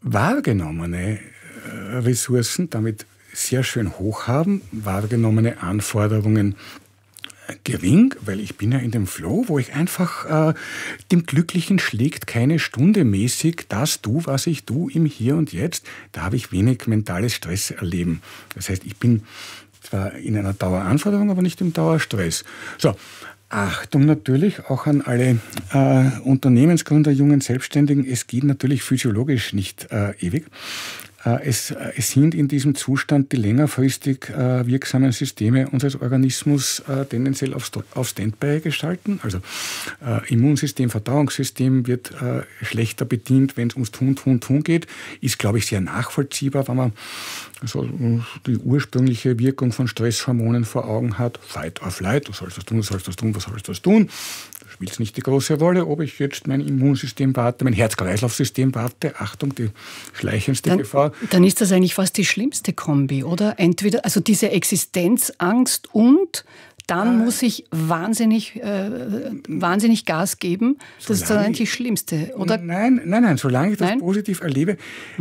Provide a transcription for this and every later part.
wahrgenommene Ressourcen damit sehr schön hoch haben, wahrgenommene Anforderungen gering, weil ich bin ja in dem Flow, wo ich einfach dem Glücklichen schlägt keine Stunde mäßig das tu, was ich tue im Hier und Jetzt. Da habe ich wenig mentales Stress erleben. Das heißt, ich bin zwar in einer Daueranforderung, aber nicht im Dauerstress. So, Achtung natürlich auch an alle Unternehmensgründer, jungen Selbstständigen. Es geht natürlich physiologisch nicht ewig. Es sind in diesem Zustand die längerfristig wirksamen Systeme unseres Organismus tendenziell auf Standby geschalten. Also Immunsystem, Verdauungssystem wird schlechter bedient, wenn es ums Tun geht. Ist, glaube ich, sehr nachvollziehbar, wenn man so die ursprüngliche Wirkung von Stresshormonen vor Augen hat. Fight or flight, du sollst das tun, du sollst das tun, was sollst du das tun? Spielt es nicht die große Rolle, ob ich jetzt mein Immunsystem warte, mein Herz-Kreislauf-System warte. Achtung, die schleichendste Gefahr. Dann ist das eigentlich fast die schlimmste Kombi, oder? Entweder, also diese Existenzangst und dann muss ich wahnsinnig Gas geben. Das ist dann eigentlich das Schlimmste, oder? Nein. Solange ich das positiv erlebe,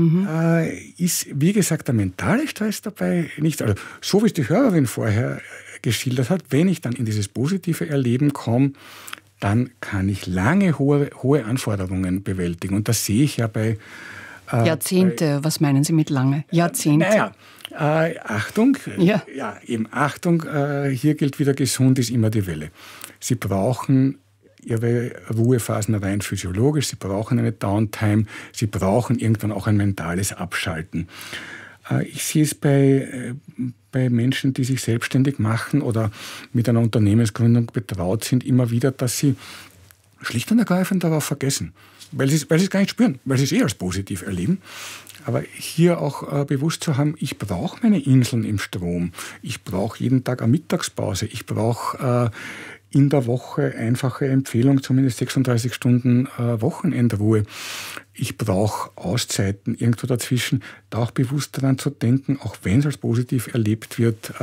ist, wie gesagt, der mentale Stress dabei nicht. Also, so wie es die Hörerin vorher geschildert hat, wenn ich dann in dieses positive Erleben komme, dann kann ich lange hohe Anforderungen bewältigen. Und das sehe ich ja bei Jahrzehnte. Was meinen Sie mit lange? Jahrzehnte. Naja, Achtung, Achtung, hier gilt wieder, gesund ist immer die Welle. Sie brauchen Ihre Ruhephasen rein physiologisch, Sie brauchen eine Downtime, Sie brauchen irgendwann auch ein mentales Abschalten. Ich sehe es bei Menschen, die sich selbstständig machen oder mit einer Unternehmensgründung betraut sind, immer wieder, dass sie schlicht und ergreifend darauf vergessen, weil sie es gar nicht spüren, weil sie es als positiv erleben. Aber hier auch bewusst zu haben, ich brauche meine Inseln im Strom, ich brauche jeden Tag eine Mittagspause, ich brauche in der Woche einfache Empfehlung, zumindest 36 Stunden Wochenendruhe. Ich brauche Auszeiten irgendwo dazwischen, da auch bewusst daran zu denken, auch wenn es als positiv erlebt wird,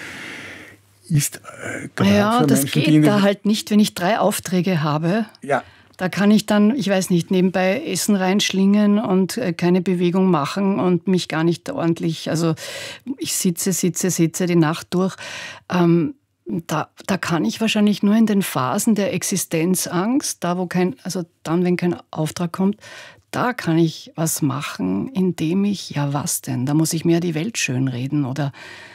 ist gerade für das Menschen, geht da halt nicht, wenn ich 3 Aufträge habe. Ja. Da kann ich dann, ich weiß nicht, nebenbei Essen reinschlingen und keine Bewegung machen und mich gar nicht ordentlich, also ich sitze die Nacht durch. Da kann ich wahrscheinlich nur in den Phasen der Existenzangst, wenn kein Auftrag kommt, da kann ich was machen, indem ich, ja was denn, da muss ich mir die Welt schönreden oder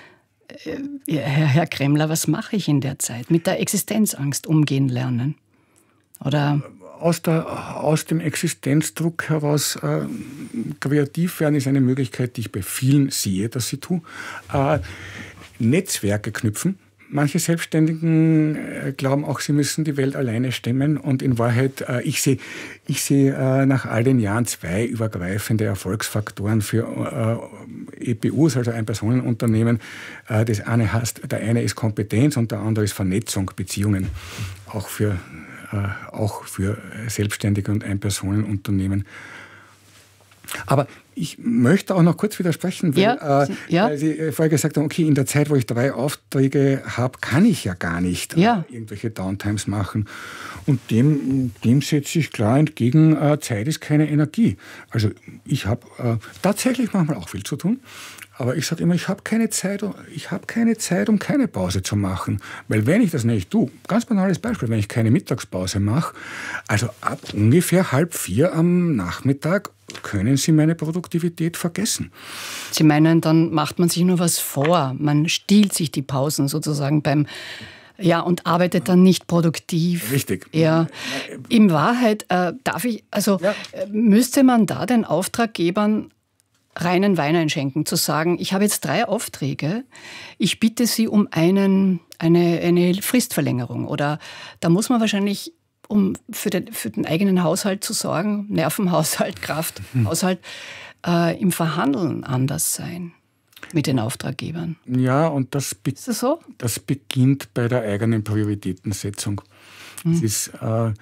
Herr Kremmler, was mache ich in der Zeit? Mit der Existenzangst umgehen lernen? Oder aus dem Existenzdruck heraus kreativ werden ist eine Möglichkeit, die ich bei vielen sehe, dass sie tun. Netzwerke knüpfen. Manche Selbstständigen glauben auch, sie müssen die Welt alleine stemmen. Und in Wahrheit, ich sehe nach all den Jahren 2 übergreifende Erfolgsfaktoren für EPUs, also Ein-Personen-Unternehmen. Der eine ist Kompetenz und der andere ist Vernetzung, Beziehungen. Auch für Selbstständige und Ein-Personen-Unternehmen. Aber ich möchte auch noch kurz widersprechen, weil Sie vorher gesagt haben, okay, in der Zeit, wo ich 3 Aufträge habe, kann ich ja gar nicht irgendwelche Downtimes machen. Und dem setze ich klar entgegen, Zeit ist keine Energie. Also ich habe tatsächlich manchmal auch viel zu tun. Aber ich sage immer, ich habe keine Zeit, um keine Pause zu machen. Weil wenn ich das nicht tue, ganz banales Beispiel, wenn ich keine Mittagspause mache, also ab ungefähr 3:30 am Nachmittag können Sie meine Produktivität vergessen. Sie meinen, dann macht man sich nur was vor. Man stiehlt sich die Pausen sozusagen und arbeitet dann nicht produktiv. Richtig. Ja. In Wahrheit müsste man da den Auftraggebern reinen Wein einschenken, zu sagen, ich habe jetzt 3 Aufträge, ich bitte Sie um eine Fristverlängerung. Oder da muss man wahrscheinlich, um für den eigenen Haushalt zu sorgen, Nervenhaushalt, Krafthaushalt, im Verhandeln anders sein mit den Auftraggebern. Ja, und ist das so? Das beginnt bei der eigenen Prioritätensetzung. Es ist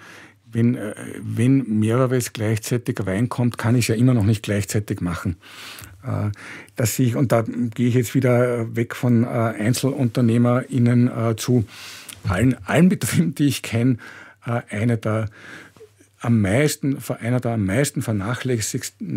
wenn mehreres gleichzeitig reinkommt, kann ich es ja immer noch nicht gleichzeitig machen. Und da gehe ich jetzt wieder weg von EinzelunternehmerInnen zu allen Betrieben, die ich kenne. Einer der am meisten vernachlässigsten